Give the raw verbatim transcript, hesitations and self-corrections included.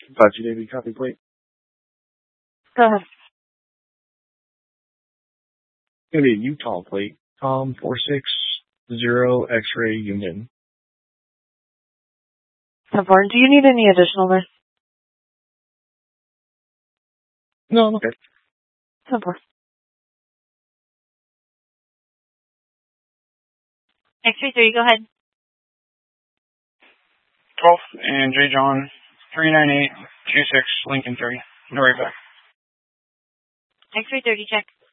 five two Navy, copy plate. Go ahead. It's going to be a Utah plate. Tom four six zero X-ray Union. ten four. Do you need any additional there? No, I'm okay. ten four. X-ray three, go ahead. twelve and J. John three nine eight two six Lincoln three. No right back. X-ray thirty, check.